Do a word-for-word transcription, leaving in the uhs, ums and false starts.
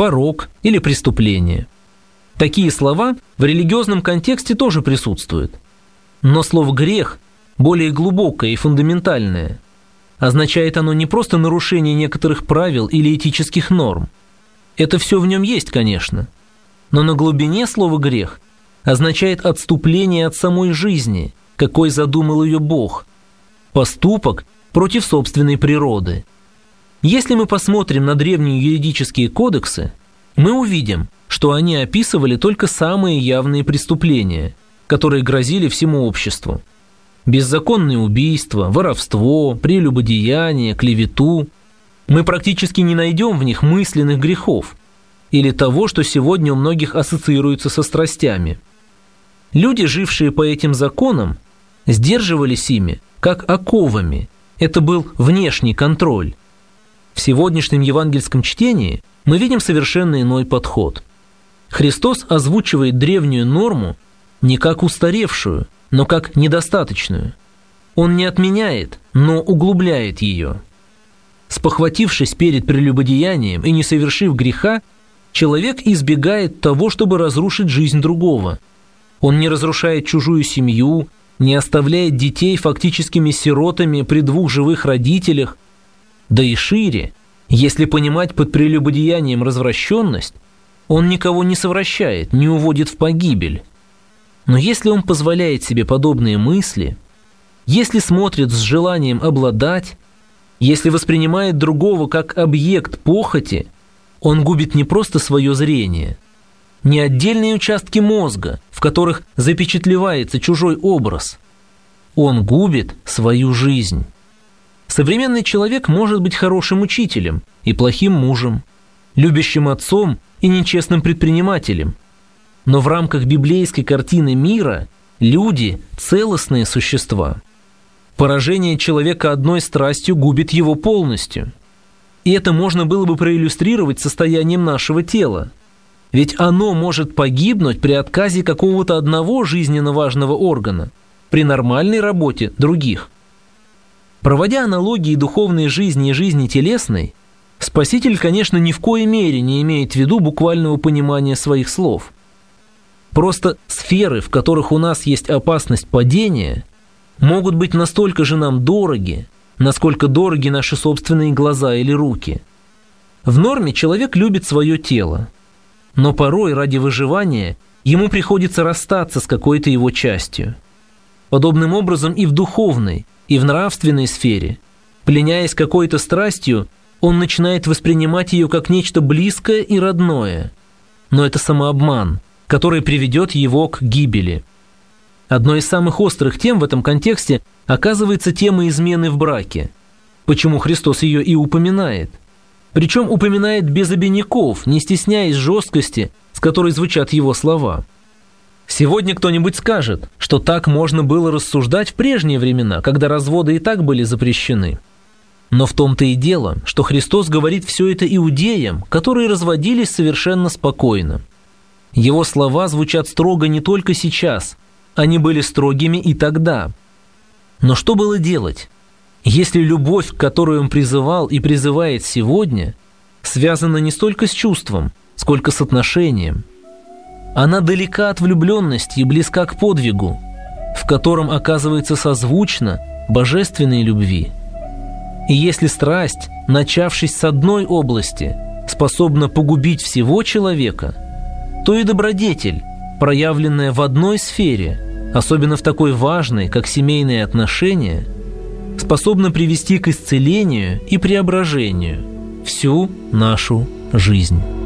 порок или преступление. Такие слова в религиозном контексте тоже присутствуют. Но слово «грех» более глубокое и фундаментальное. Означает оно не просто нарушение некоторых правил или этических норм. Это все в нем есть, конечно. Но на глубине слово «грех» означает отступление от самой жизни, какой задумал ее Бог. Поступок против собственной природы. Если мы посмотрим на древние юридические кодексы, мы увидим, что они описывали только самые явные преступления, которые грозили всему обществу. Беззаконные убийства, воровство, прелюбодеяние, клевету. Мы практически не найдем в них мысленных грехов или того, что сегодня у многих ассоциируется со страстями. Люди, жившие по этим законам, сдерживались ими, как оковами. Это был внешний контроль. В сегодняшнем евангельском чтении мы видим совершенно иной подход. Христос озвучивает древнюю норму не как устаревшую, но как недостаточную. Он не отменяет, но углубляет ее. Спохватившись перед прелюбодеянием и не совершив греха, человек избегает того, чтобы разрушить жизнь другого. Он не разрушает чужую семью, не оставляет детей фактическими сиротами при двух живых родителях. Да и шире, если понимать под прелюбодеянием развращенность, он никого не совращает, не уводит в погибель. Но если он позволяет себе подобные мысли, если смотрит с желанием обладать, если воспринимает другого как объект похоти, он губит не просто свое зрение, не отдельные участки мозга, в которых запечатлевается чужой образ. Он губит свою жизнь. Современный человек может быть хорошим учителем и плохим мужем, любящим отцом и нечестным предпринимателем. Но в рамках библейской картины мира люди – целостные существа. Поражение человека одной страстью губит его полностью. И это можно было бы проиллюстрировать состоянием нашего тела. Ведь оно может погибнуть при отказе какого-то одного жизненно важного органа, при нормальной работе других. Проводя аналогии духовной жизни и жизни телесной, Спаситель, конечно, ни в коей мере не имеет в виду буквального понимания своих слов. Просто сферы, в которых у нас есть опасность падения, могут быть настолько же нам дороги, насколько дороги наши собственные глаза или руки. В норме человек любит свое тело, но порой ради выживания ему приходится расстаться с какой-то его частью. Подобным образом и в духовной, и в нравственной сфере, пленяясь какой-то страстью, он начинает воспринимать ее как нечто близкое и родное. Но это самообман, который приведет его к гибели. Одной из самых острых тем в этом контексте оказывается тема измены в браке. Почему Христос ее и упоминает? Причем упоминает без обиняков, не стесняясь жесткости, с которой звучат его слова. Сегодня кто-нибудь скажет, что так можно было рассуждать в прежние времена, когда разводы и так были запрещены. Но в том-то и дело, что Христос говорит все это иудеям, которые разводились совершенно спокойно. Его слова звучат строго не только сейчас, они были строгими и тогда. Но что было делать, если любовь, к которой он призывал и призывает сегодня, связана не столько с чувством, сколько с отношением? Она далека от влюбленности и близка к подвигу, в котором оказывается созвучно божественной любви. И если страсть, начавшись с одной области, способна погубить всего человека, то и добродетель, проявленная в одной сфере, особенно в такой важной, как семейные отношения, способна привести к исцелению и преображению всю нашу жизнь.